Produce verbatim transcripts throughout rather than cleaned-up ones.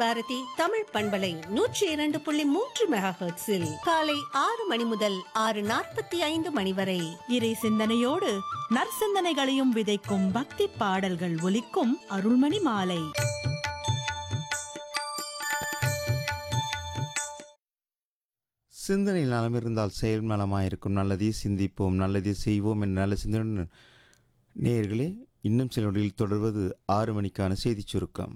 பாரதி தமிழ் பண்பலை நூற்றி இரண்டு புள்ளி மூன்று மெகா ஹெர்ட்ஸில் காலை ஆறு மணி முதல் ஆறு நாற்பத்தி ஐந்து மணி வரை இறை சிந்தனையோடு நற்சிந்தனைகளையும் விதைக்கும் பக்தி பாடல்கள் ஒலிக்கும் அருள்மணி மாலை. சிந்தனை நலம் இருந்தால் செயல் நலமாயிருக்கும். நல்லதே சிந்திப்போம், நல்லதே செய்வோம் என்ற நல்ல சிந்தனை. நேயர்களே, இன்னும் சில நொடியில் தொடர்வது ஆறு மணிக்கான செய்திச் சுருக்கம்.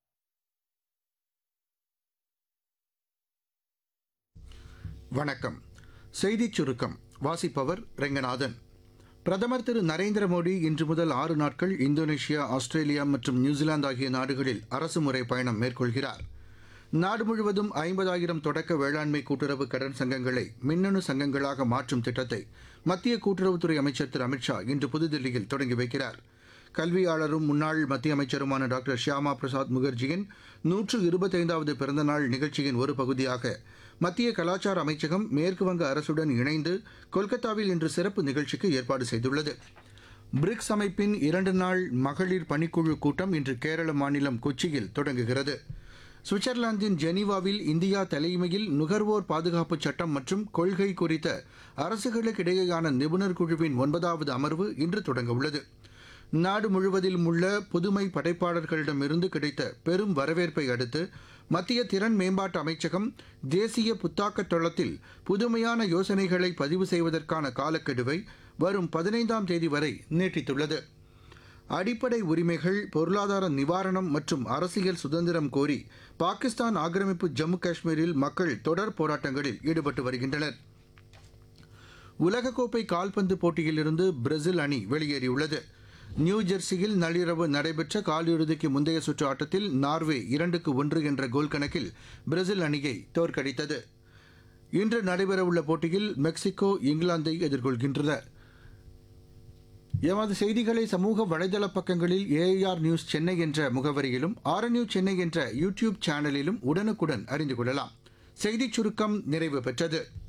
வணக்கம். செய்திச் சுருக்கம் வாசிப்பவர் ரெங்கநாதன். பிரதமர் திரு நரேந்திர மோடி இன்று முதல் ஆறு நாட்கள் இந்தோனேஷியா, ஆஸ்திரேலியா மற்றும் நியூசிலாந்து ஆகிய நாடுகளில் அரசுமுறை பயணம் மேற்கொள்கிறார். நாடு முழுவதும் ஐம்பதாயிரம் தொடக்க வேளாண்மை கூட்டுறவு கடன் சங்கங்களை மின்னணு சங்கங்களாக மாற்றும் திட்டத்தை மத்திய கூட்டுறவுத்துறை அமைச்சர் திரு அமித்ஷா இன்று புதுதில்லியில் தொடங்கி வைக்கிறார். கல்வியாளரும் முன்னாள் மத்திய அமைச்சருமான டாக்டர் ஷியாமா பிரசாத் முகர்ஜியின் நூற்று இருபத்தைந்தாவது பிறந்தநாள் நிகழ்ச்சியின் ஒரு பகுதியாக மத்திய கலாச்சார அமைச்சகம் மேற்குவங்க அரசுடன் இணைந்து கொல்கத்தாவில் இன்று சிறப்பு நிகழ்ச்சிக்கு ஏற்பாடு செய்துள்ளது. பிரிக்ஸ் அமைப்பின் இரண்டு நாள் மகளிர் பணிக்குழு கூட்டம் இன்று கேரள மாநிலம் கொச்சியில் தொடங்குகிறது. சுவிட்சர்லாந்தின் ஜெனீவாவில் இந்தியா தலைமையில் நுகர்வோர் பாதுகாப்பு சட்டம் மற்றும் கொள்கை குறித்த அரசுகளுக்கிடையேயான நிபுணர் குழுவின் ஒன்பதாவது அமர்வு இன்று தொடங்க உள்ளது. நாடு முழுவதிலும் உள்ள புதுமை படைப்பாளர்களிடமிருந்து கிடைத்த பெரும் வரவேற்பை அடுத்து மத்திய திறன் மேம்பாட்டு அமைச்சகம் தேசிய புத்தாக்க தளத்தில் புதுமையான யோசனைகளை பதிவு செய்வதற்கான காலக்கெடுவை வரும் பதினைந்தாம் தேதி வரை நீட்டித்துள்ளது. அடிப்படை உரிமைகள், பொருளாதார நிவாரணம் மற்றும் அரசியல் சுதந்திரம் கோரி பாகிஸ்தான் ஆக்கிரமிப்பு ஜம்மு காஷ்மீரில் மக்கள் தொடர் போராட்டங்களில் ஈடுபட்டு வருகின்றனர். உலகக்கோப்பை கால்பந்து போட்டியிலிருந்து பிரேசில் அணி வெளியேறியுள்ளது. நியூ ஜெர்சியில் நள்ளிரவு நடைபெற்ற காலிறுதிக்கு முந்தைய சுற்று ஆட்டத்தில் நார்வே இரண்டுக்கு ஒன்று என்ற கோல் கணக்கில் பிரேசில் அணியை தோற்கடித்தது. இன்று நடைபெறவுள்ள போட்டியில் மெக்சிகோ இங்கிலாந்தை எதிர்கொள்கின்றன. எமது செய்திகளை சமூக வலைதள பக்கங்களில் ஏஐஆர் நியூஸ் சென்னை என்ற முகவரியிலும் ஆர் நியூஸ் சென்னை என்ற யூடியூப் சேனலிலும் உடனுக்குடன் அறிந்து கொள்ளலாம். செய்திச் சுருக்கம் நிறைவு பெற்றது.